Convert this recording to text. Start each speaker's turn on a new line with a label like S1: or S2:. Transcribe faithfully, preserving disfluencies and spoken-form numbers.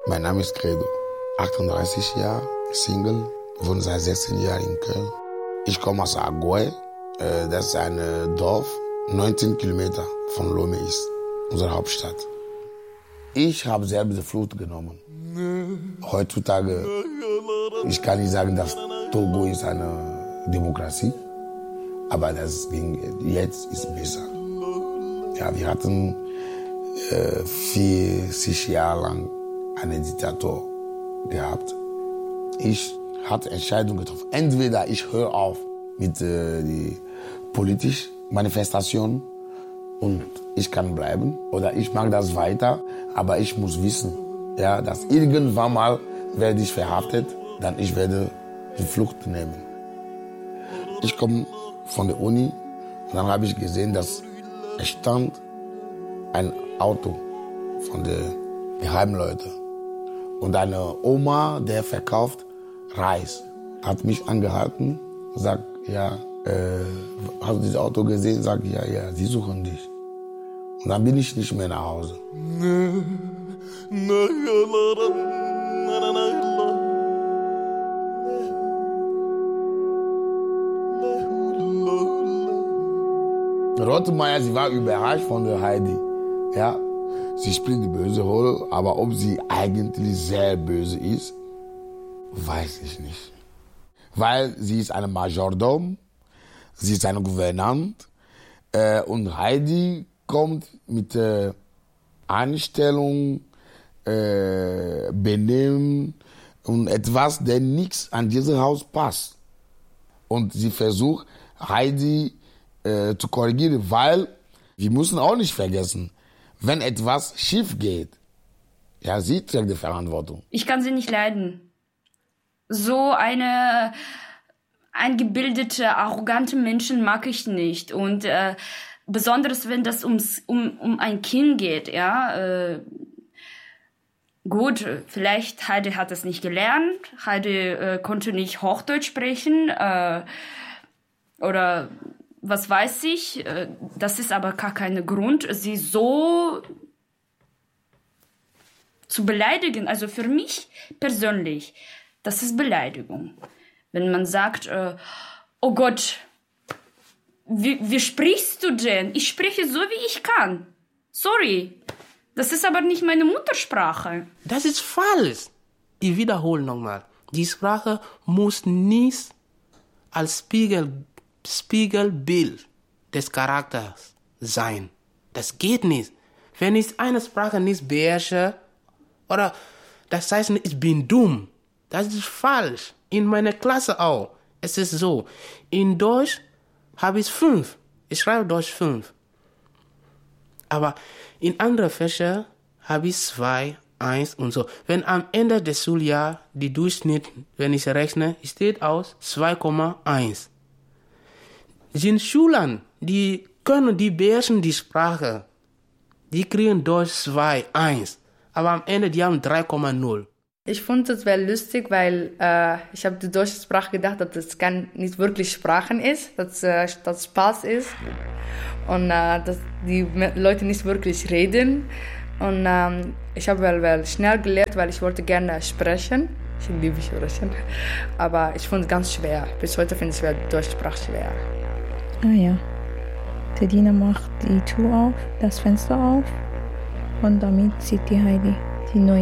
S1: Mein Name ist Credo, achtunddreißig Jahre, Single, wohne seit sechzehn Jahren in Köln. Ich komme aus Aguay, das ist ein Dorf, neunzehn Kilometer von Lomé ist, unsere Hauptstadt. Ich habe selber die Flucht genommen. Heutzutage, ich kann nicht sagen, dass Togo ist eine Demokratie, aber das ging, jetzt ist besser. Ja, wir hatten äh, vierzig Jahre lang einen Diktator gehabt. Ich hatte Entscheidungen getroffen. Entweder ich höre auf mit äh, die politischen Manifestationen und ich kann bleiben, oder ich mache das weiter, aber ich muss wissen, ja, dass irgendwann mal werde ich verhaftet, dann ich werde die Flucht nehmen. Ich komme von der Uni und dann habe ich gesehen, dass es stand ein Auto von den Geheimleuten und eine Oma, der verkauft Reis, hat mich angehalten, sagt, ja, äh, hast du dieses Auto gesehen? Sag, ja, ja, sie suchen dich. Und dann bin ich nicht mehr nach Hause. Rottenmeier, sie war überrascht von der Heidi. Ja, sie spielt die böse Rolle, aber ob sie eigentlich sehr böse ist, weiß ich nicht. Weil sie ist eine Majordom, sie ist eine Gouvernante äh, und Heidi kommt mit äh, Einstellung, äh, Benehmen und etwas, der nichts an diesem Haus passt. Und sie versucht, Heidi äh, zu korrigieren, weil wir müssen auch nicht vergessen, wenn etwas schief geht, ja, sie trägt die Verantwortung.
S2: Ich kann sie nicht leiden. So eine eingebildete, arrogante Menschen mag ich nicht. Und äh, besonders, wenn das ums, um, um ein Kind geht, ja. Äh, gut, vielleicht Heidi hat es nicht gelernt, Heidi äh, konnte nicht Hochdeutsch sprechen äh, oder was weiß ich. Äh, das ist aber gar kein Grund, sie so zu beleidigen. Also für mich persönlich, das ist Beleidigung. Wenn man sagt, äh, oh Gott, wie, wie sprichst du denn? Ich spreche so, wie ich kann. Sorry, das ist aber nicht meine Muttersprache.
S3: Das ist falsch. Ich wiederhole nochmal. Die Sprache muss nicht als Spiegel, Spiegelbild des Charakters sein. Das geht nicht. Wenn ich eine Sprache nicht beherrsche, oder das heißt nicht, ich bin dumm. Das ist falsch. In meiner Klasse auch. Es ist so. In Deutsch habe ich fünf. Ich schreibe Deutsch fünf. Aber in anderen Fächern habe ich zwei, eins und so. Wenn am Ende des Schuljahres die Durchschnitt, wenn ich rechne, steht aus zwei Komma eins. Sind Schulen, die können, die beherrschen die Sprache. Die kriegen Deutsch zwei, eins. Aber am Ende, die haben drei Komma null.
S4: Ich fand es sehr lustig, weil äh, ich habe die deutsche Sprache gedacht, dass das kann nicht wirklich Sprachen ist, dass äh, das Spaß ist und äh, dass die Leute nicht wirklich reden. Und ähm, ich habe well, well schnell gelernt, weil ich wollte gerne sprechen. Ich liebe sprechen, aber ich fand es ganz schwer. Bis heute finde ich die deutsche Sprache schwer.
S5: Ah ja, der Diener macht die Tür auf, das Fenster auf und damit sieht die Heidi die neue